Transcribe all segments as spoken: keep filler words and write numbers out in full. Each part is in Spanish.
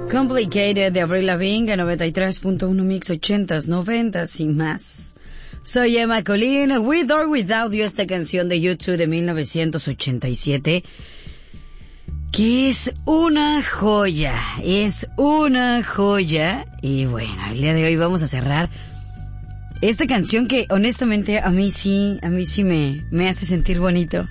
Complicated de Avril Lavigne, noventa y tres punto uno Mix, ochentas, noventas y más. Soy Emma Colleen, With or Without You, esta canción de U dos de mil novecientos ochenta y siete, que es una joya, es una joya. Y bueno, el día de hoy vamos a cerrar esta canción que honestamente a mí sí, a mí sí me, me hace sentir bonito.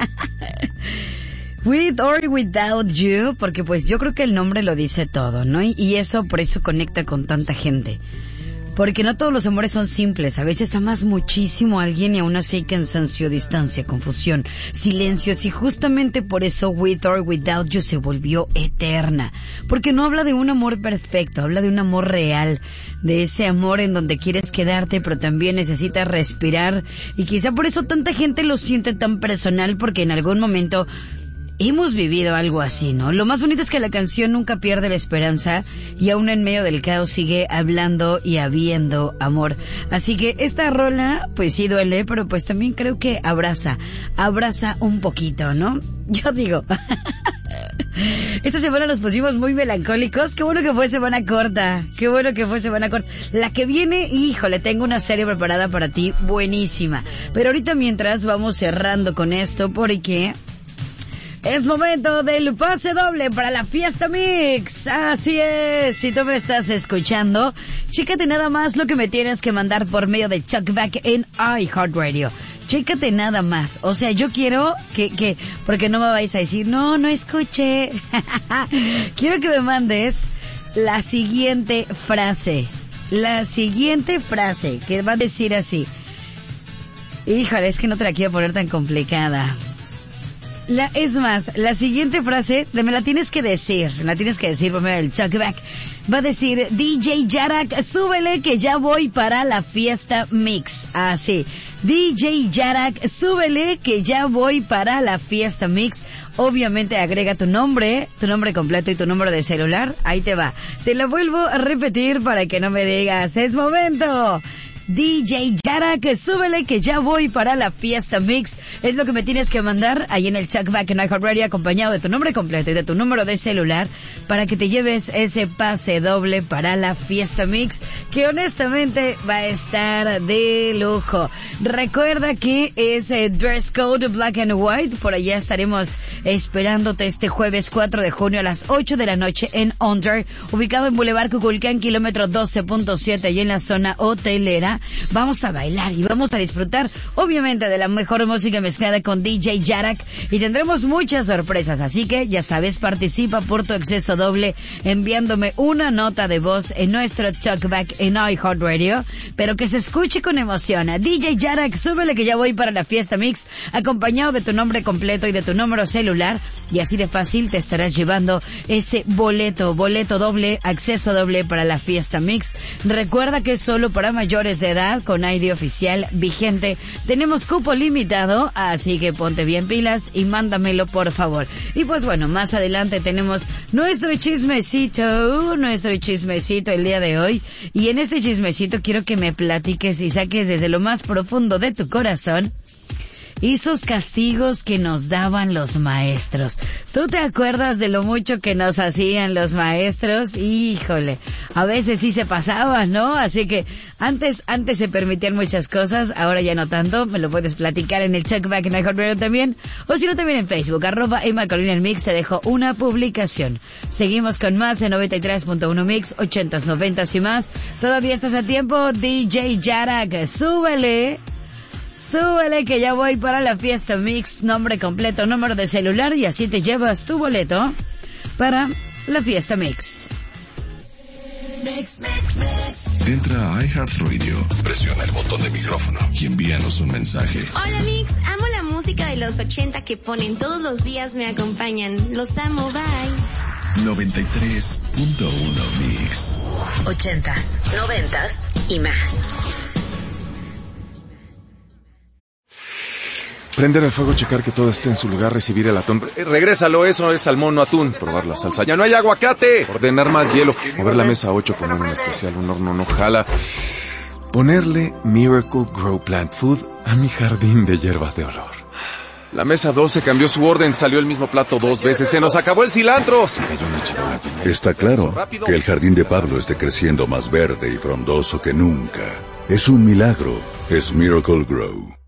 With or Without You, porque pues yo creo que el nombre lo dice todo, ¿no? Y, y eso, por eso conecta con tanta gente. Porque no todos los amores son simples, a veces amas muchísimo a alguien y aún así hay cansancio, distancia, confusión, silencios, y justamente por eso With or Without You se volvió eterna. Porque no habla de un amor perfecto, habla de un amor real, de ese amor en donde quieres quedarte pero también necesitas respirar, y quizá por eso tanta gente lo siente tan personal, porque en algún momento hemos vivido algo así, ¿no? Lo más bonito es que la canción nunca pierde la esperanza y aún en medio del caos sigue hablando y habiendo amor. Así que esta rola, pues sí duele, pero pues también creo que abraza, abraza un poquito, ¿no? Yo digo, esta semana nos pusimos muy melancólicos. Qué bueno que fue semana corta, qué bueno que fue semana corta. La que viene, híjole, tengo una serie preparada para ti, buenísima. Pero ahorita mientras vamos cerrando con esto, porque es momento del pase doble para la Fiesta Mix. Así es, si tú me estás escuchando, chécate nada más lo que me tienes que mandar por medio de Talkback en iHeartRadio. Chécate nada más. O sea, yo quiero que, que, porque no me vais a decir, no, no escuché. Quiero que me mandes la siguiente frase. La siguiente frase, que va a decir así. Híjole, es que no te la quiero poner tan complicada. La, es más, la siguiente frase me la tienes que decir, me la tienes que decir por medio del Talkback. Va a decir, D J Yarak, súbele que ya voy para la Fiesta Mix. Así, D J Yarak, súbele que ya voy para la Fiesta Mix. Obviamente agrega tu nombre, tu nombre completo y tu número de celular. Ahí te va. Te lo vuelvo a repetir para que no me digas, es momento. D J Yarak, súbele que ya voy para la Fiesta Mix. Es lo que me tienes que mandar ahí en el Talkback en iHeartRadio, acompañado de tu nombre completo y de tu número de celular, para que te lleves ese pase doble para la Fiesta Mix, que honestamente va a estar de lujo. Recuerda que es eh, Dress Code Black and White. Por allá estaremos esperándote este jueves cuatro de junio a las ocho de la noche en Under, ubicado en Boulevard Cuculcán, kilómetro doce punto siete, y en la zona hotelera. Vamos a bailar y vamos a disfrutar, obviamente, de la mejor música mezclada con D J Yarak, y tendremos muchas sorpresas, así que ya sabes, participa por tu acceso doble enviándome una nota de voz en nuestro Talkback en iHeartRadio, pero que se escuche con emoción. D J Yarak, súbele que ya voy para la Fiesta Mix, acompañado de tu nombre completo y de tu número celular, y así de fácil te estarás llevando ese boleto, boleto doble, acceso doble para la Fiesta Mix. Recuerda que es solo para mayores de edad, con I D oficial vigente. Tenemos cupo limitado, así que ponte bien pilas y mándamelo, por favor. Y pues bueno, más adelante tenemos nuestro chismecito, nuestro chismecito el día de hoy. Y en este chismecito quiero que me platiques y saques desde lo más profundo de tu corazón esos castigos que nos daban los maestros. ¿Tú te acuerdas de lo mucho que nos hacían los maestros? Híjole, a veces sí se pasaban, ¿no? Así que antes antes se permitían muchas cosas, ahora ya no tanto. Me lo puedes platicar en el Talkback en iHeartRadio también, o si no también en Facebook, arroba Emma Colleen en Mix, te dejo una publicación. Seguimos con más en noventa y tres punto uno Mix, ochentas, noventas y más. Todavía estás a tiempo. D J Yarak, súbele. Súbele que ya voy para la Fiesta Mix, nombre completo, número de celular, y así te llevas tu boleto para la Fiesta Mix. Mix, mix, mix. Entra a iHeartRadio, presiona el botón de micrófono y envíanos un mensaje. Hola Mix, amo la música de los ochenta que ponen todos los días, me acompañan. Los amo, bye. noventa y tres punto uno Mix. Ochentas, noventas y más. Prender el fuego, checar que todo esté en su lugar, recibir el atún. Eh, regrésalo, eso es salmón, no atún. Probar la salsa. ¡Ya no hay aguacate! Ordenar más hielo. Mover la mesa ocho con un especial, un horno no jala. Ponerle Miracle Grow Plant Food a mi jardín de hierbas de olor. La mesa doce cambió su orden, salió el mismo plato dos veces, se nos acabó el cilantro. Se cayó una charola. Está claro que el jardín de Pablo esté creciendo más verde y frondoso que nunca. Es un milagro. Es Miracle Grow.